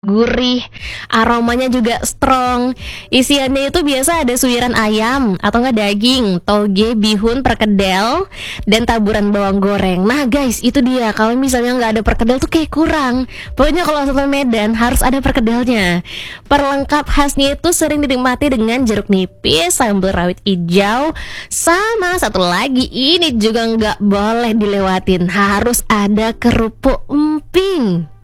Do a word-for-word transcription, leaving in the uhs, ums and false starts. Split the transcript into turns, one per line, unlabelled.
Gurih, aromanya juga strong. Isiannya itu biasa ada suiran ayam atau enggak daging, toge, bihun, perkedel, dan taburan bawang goreng. Nah guys, itu dia. Kalau misalnya nggak ada perkedel tuh kayak kurang. Pokoknya kalau soto Medan harus ada perkedelnya. Perlengkap khasnya itu sering dinikmati dengan jeruk nipis, sambal rawit hijau, sama satu lagi ini juga nggak boleh dilewatin. Harus ada kerupuk emping.